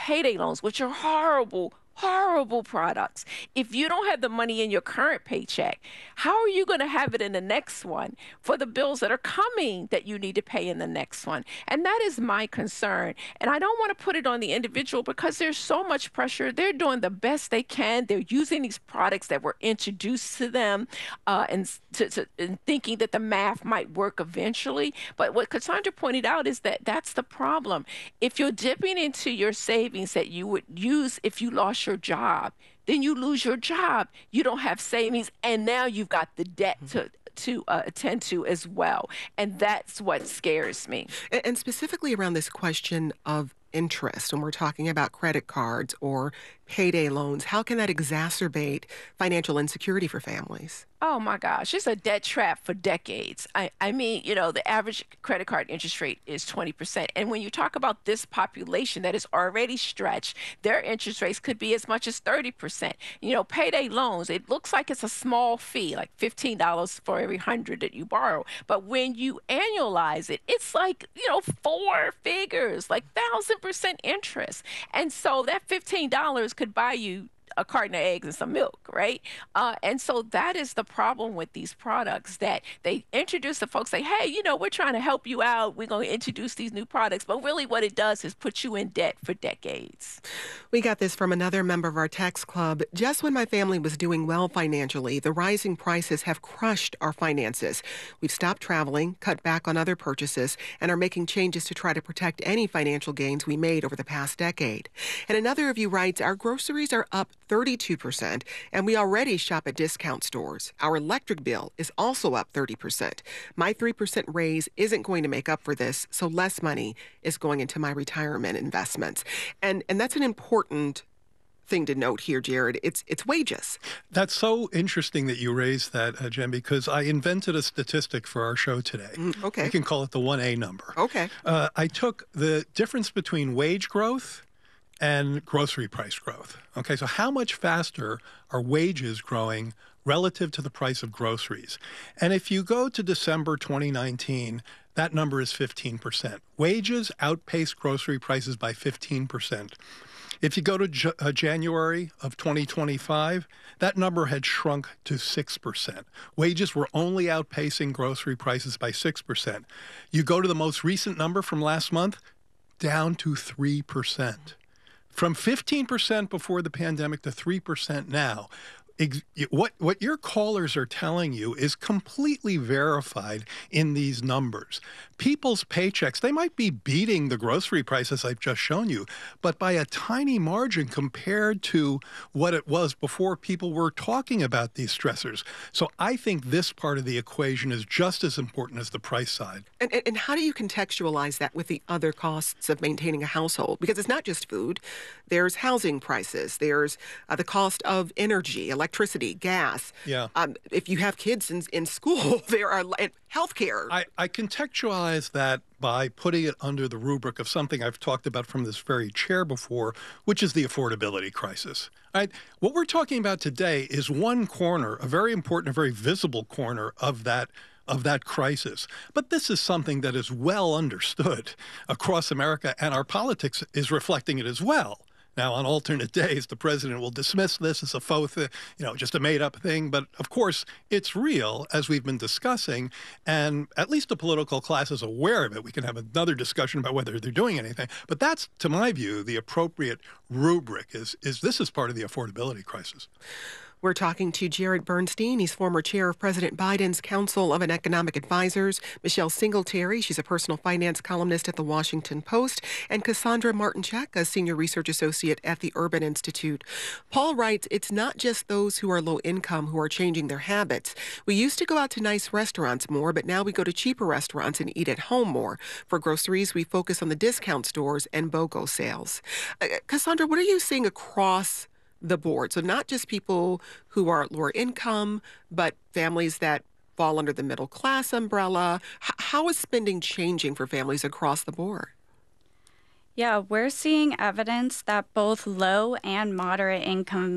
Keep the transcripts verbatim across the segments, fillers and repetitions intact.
payday loans, which are horrible, horrible products. If you don't have the money in your current paycheck, how are you going to have it in the next one for the bills that are coming that you need to pay in the next one? And that is my concern. And I don't want to put it on the individual because there's so much pressure. They're doing the best they can. They're using these products that were introduced to them uh, and, to, to, and thinking that the math might work eventually. But what Cassandra pointed out is that that's the problem. If you're dipping into your savings that you would use if you lost your job, then you lose your job. You don't have savings, and now you've got the debt to to uh, attend to as well. And that's what scares me. And, and specifically around this question of interest, when we're talking about credit cards or payday loans, how can that exacerbate financial insecurity for families? Oh my gosh, it's a debt trap for decades. I, I mean, you know, the average credit card interest rate is twenty percent. And when you talk about this population that is already stretched, their interest rates could be as much as thirty percent. You know, payday loans, it looks like it's a small fee, like fifteen dollars for every hundred that you borrow. But when you annualize it, it's like, you know, four figures, like thousand percent interest. And so that fifteen dollars could buy you a carton of eggs and some milk, right? Uh, and so that is the problem with these products, that they introduce the folks, say, hey, you know, we're trying to help you out. We're going to introduce these new products. But really what it does is put you in debt for decades. We got this from another member of our text club. Just when my family was doing well financially, the rising prices have crushed our finances. We've stopped traveling, cut back on other purchases, and are making changes to try to protect any financial gains we made over the past decade. And another of you writes, our groceries are up thirty-two percent, and we already shop at discount stores. Our electric bill is also up thirty percent. My three percent raise isn't going to make up for this, so less money is going into my retirement investments. And and that's an important thing to note here, Jared. It's it's wages. That's so interesting that you raised that, uh, Jen, because I invented a statistic for our show today. Mm, okay. We can call it the one A number. Okay. Uh, I took the difference between wage growth and grocery price growth. Okay, so how much faster are wages growing relative to the price of groceries? And if you go to December twenty nineteen, that number is fifteen percent. Wages outpaced grocery prices by fifteen percent. If you go to J- uh, January of twenty twenty-five, that number had shrunk to six percent. Wages were only outpacing grocery prices by six percent. You go to the most recent number from last month, down to three percent. From fifteen percent before the pandemic to three percent now. Ex- what what your callers are telling you is completely verified in these numbers. People's paychecks, they might be beating the grocery prices I've just shown you, but by a tiny margin compared to what it was before people were talking about these stressors. So I think this part of the equation is just as important as the price side. And, and, and how do you contextualize that with the other costs of maintaining a household? Because it's not just food. There's housing prices. There's uh, the cost of energy, electricity, gas. Yeah. Um, if you have kids in, in school, there are health care. I, I contextualize that by putting it under the rubric of something I've talked about from this very chair before, which is the affordability crisis. Right? What we're talking about today is one corner, a very important, a very visible corner of that of that crisis. But this is something that is well understood across America, and our politics is reflecting it as well. Now, on alternate days, the president will dismiss this as a faux, th- you know, just a made-up thing. But, of course, it's real, as we've been discussing, and at least the political class is aware of it. We can have another discussion about whether they're doing anything. But that's, to my view, the appropriate rubric, is, is this is part of the affordability crisis. We're talking to Jared Bernstein. He's former chair of President Biden's Council of Economic Advisors. Michelle Singletary, she's a personal finance columnist at The Washington Post. And Cassandra Martinchak, a senior research associate at the Urban Institute. Paul writes, it's not just those who are low income who are changing their habits. We used to go out to nice restaurants more, but now we go to cheaper restaurants and eat at home more. For groceries, we focus on the discount stores and BOGO sales. Uh, Cassandra, what are you seeing across the board? So not just people who are lower income, but families that fall under the middle class umbrella. H- how is spending changing for families across the board? Yeah, we're seeing evidence that both low and moderate income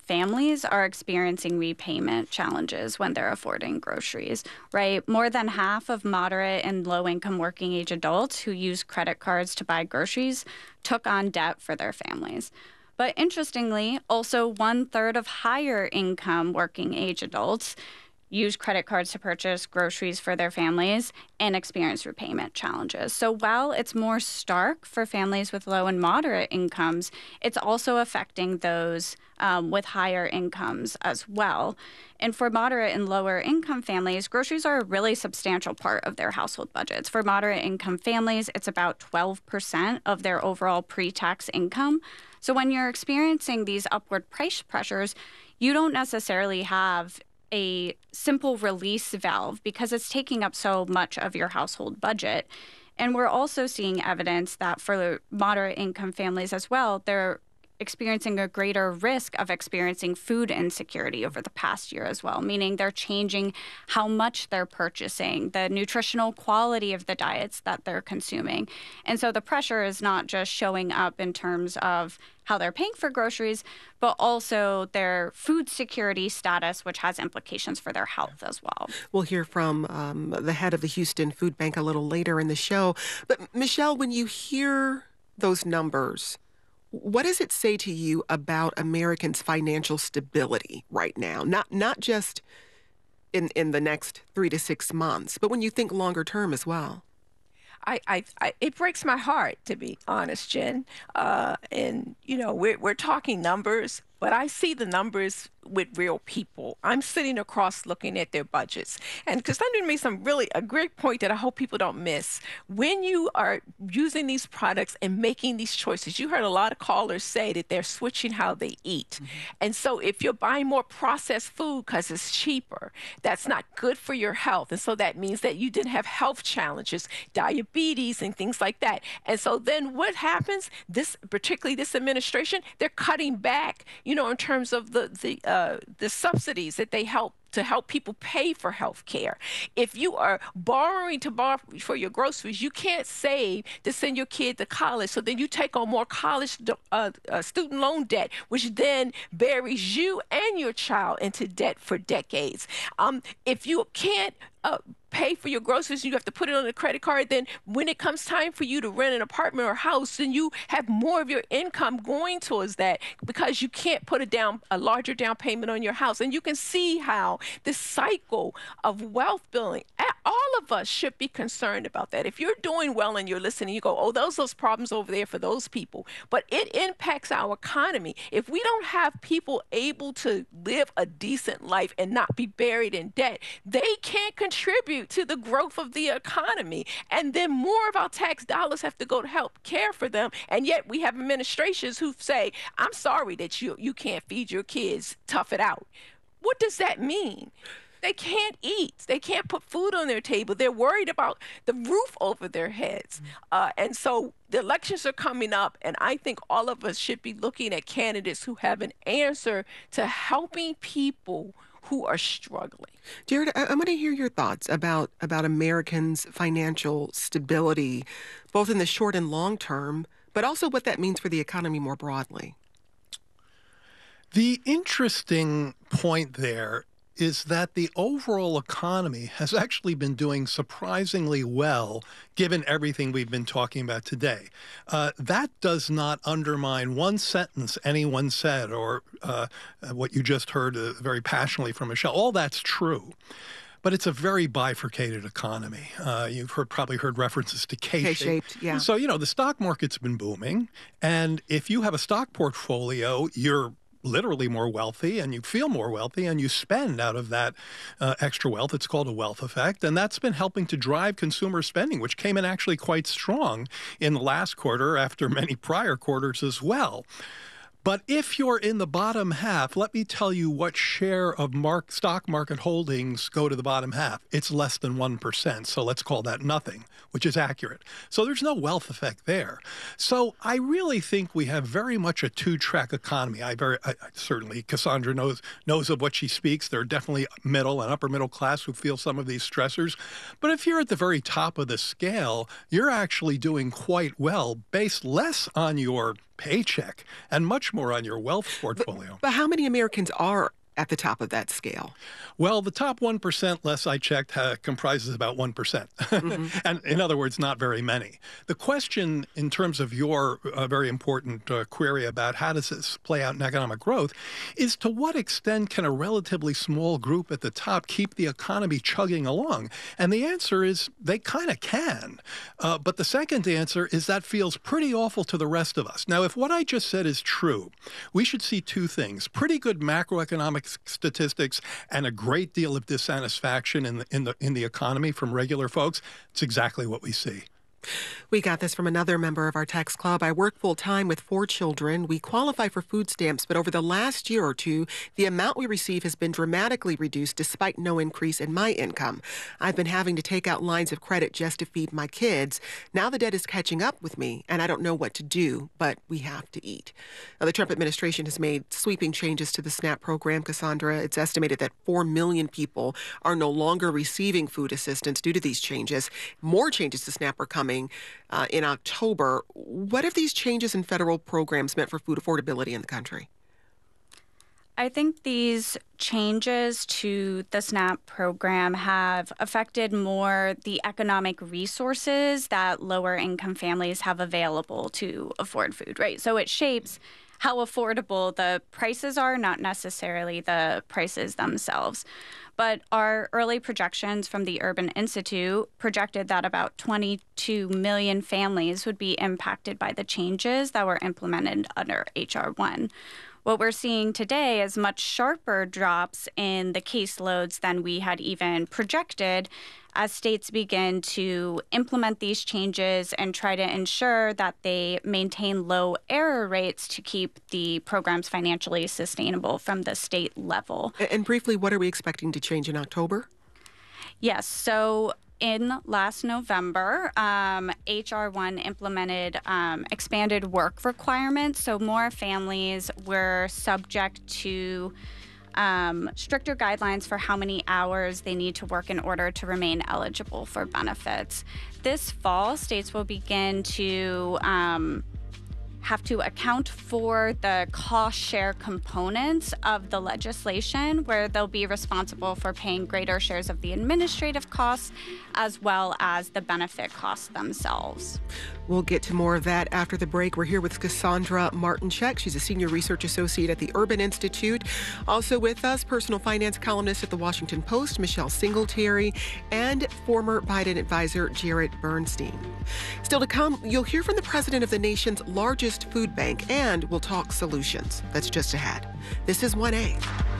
families are experiencing repayment challenges when they're affording groceries, right? More than half of moderate and low-income working-age adults who use credit cards to buy groceries took on debt for their families. But interestingly, also one-third of higher-income working-age adults use credit cards to purchase groceries for their families and experience repayment challenges. So while it's more stark for families with low and moderate incomes, it's also affecting those um, with higher incomes as well. And for moderate and lower income families, groceries are a really substantial part of their household budgets. For moderate income families, it's about twelve percent of their overall pre-tax income. So when you're experiencing these upward price pressures, you don't necessarily have a simple release valve because it's taking up so much of your household budget. And we're also seeing evidence that for moderate income families as well, they're experiencing a greater risk of experiencing food insecurity over the past year as well, meaning they're changing how much they're purchasing, the nutritional quality of the diets that they're consuming. And so the pressure is not just showing up in terms of how they're paying for groceries, but also their food security status, which has implications for their health as well. We'll hear from um, the head of the Houston Food Bank a little later in the show. But Michelle, when you hear those numbers, what does it say to you about Americans' financial stability right now? Not not just in, in the next three to six months, but when you think longer term as well. I, I, I, it breaks my heart, to be honest, Jen. Uh, and, you know, we're, we're talking numbers, but I see the numbers with real people. I'm sitting across looking at their budgets. And Cassandra made some really, a great point that I hope people don't miss. When you are using these products and making these choices, you heard a lot of callers say that they're switching how they eat. Mm-hmm. And so if you're buying more processed food because it's cheaper, that's not good for your health. And so that means that you didn't have health challenges, diabetes and things like that. And so then what happens, this, particularly this administration, they're cutting back, you know, in terms of the, the, uh, the subsidies that they help to help people pay for health care. If you are borrowing to borrow for your groceries, you can't save to send your kid to college. So then you take on more college uh, uh, student loan debt, which then buries you and your child into debt for decades. Um, if you can't uh, pay for your groceries, you have to put it on a credit card, then when it comes time for you to rent an apartment or house, then you have more of your income going towards that because you can't put a down a larger down payment on your house. And you can see how this cycle of wealth building, all of us should be concerned about that. If you're doing well and you're listening, you go, oh, those those problems over there for those people. But it impacts our economy. If we don't have people able to live a decent life and not be buried in debt, they can't contribute to the growth of the economy. And then more of our tax dollars have to go to help care for them. And yet we have administrations who say, I'm sorry that you, you can't feed your kids, tough it out. What does that mean? They can't eat. They can't put food on their table. They're worried about the roof over their heads. Uh, and so the elections are coming up, and I think all of us should be looking at candidates who have an answer to helping people who are struggling. Jared, I, I want to hear your thoughts about, about Americans' financial stability, both in the short and long term, but also what that means for the economy more broadly. The interesting point there is that the overall economy has actually been doing surprisingly well, given everything we've been talking about today. Uh, that does not undermine one sentence anyone said or uh, what you just heard uh, very passionately from Michelle. All that's true. But it's a very bifurcated economy. Uh, you've heard probably heard references to K-shaped. K-shaped, yeah. So, you know, the stock market's been booming. And if you have a stock portfolio, you're literally more wealthy and you feel more wealthy and you spend out of that uh, extra wealth. It's called a wealth effect. And that's been helping to drive consumer spending, which came in actually quite strong in the last quarter after many prior quarters as well. But if you're in the bottom half, let me tell you what share of mark, stock market holdings go to the bottom half. It's less than one percent. So let's call that nothing, which is accurate. So there's no wealth effect there. So I really think we have very much a two-track economy. I very I, certainly, Cassandra knows, knows of what she speaks. There are definitely middle and upper middle class who feel some of these stressors. But if you're at the very top of the scale, you're actually doing quite well based less on your paycheck and much more on your wealth portfolio. But, but how many Americans are at the top of that scale? Well, the top one percent, less I checked, uh, comprises about one percent. Mm-hmm. And in other words, not very many. The question in terms of your uh, very important uh, query about how does this play out in economic growth is to what extent can a relatively small group at the top keep the economy chugging along? And the answer is they kind of can. Uh, but the second answer is that feels pretty awful to the rest of us. Now, if what I just said is true, we should see two things: pretty good macroeconomic statistics and a great deal of dissatisfaction in the, in the in the economy from regular folks. It's exactly what we see. We got this from another member of our text club. I work full-time with four children. We qualify for food stamps, but over the last year or two, the amount we receive has been dramatically reduced despite no increase in my income. I've been having to take out lines of credit just to feed my kids. Now the debt is catching up with me, and I don't know what to do, but we have to eat. Now, the Trump administration has made sweeping changes to the SNAP program, Cassandra. It's estimated that four million people are no longer receiving food assistance due to these changes. More changes to SNAP are coming Uh, in October. What have these changes in federal programs meant for food affordability in the country? I think these changes to the SNAP program have affected more the economic resources that lower income families have available to afford food, right? So it shapes how affordable the prices are, not necessarily the prices themselves. But our early projections from the Urban Institute projected that about twenty-two million families would be impacted by the changes that were implemented under H R one. What we're seeing today is much sharper drops in the caseloads than we had even projected as states begin to implement these changes and try to ensure that they maintain low error rates to keep the programs financially sustainable from the state level. And briefly, what are we expecting to change in October? Yes, so in last November, um, H R one implemented um, expanded work requirements, so more families were subject to Um, stricter guidelines for how many hours they need to work in order to remain eligible for benefits. This fall, states will begin to um, have to account for the cost share components of the legislation, where they'll be responsible for paying greater shares of the administrative costs as well as the benefit costs themselves. We'll get to more of that after the break. We're here with Cassandra Martinchek. She's a senior research associate at the Urban Institute. Also with us, personal finance columnist at the Washington Post, Michelle Singletary, and former Biden advisor, Jared Bernstein. Still to come, you'll hear from the president of the nation's largest food bank, and we'll talk solutions. That's just ahead. This is one A.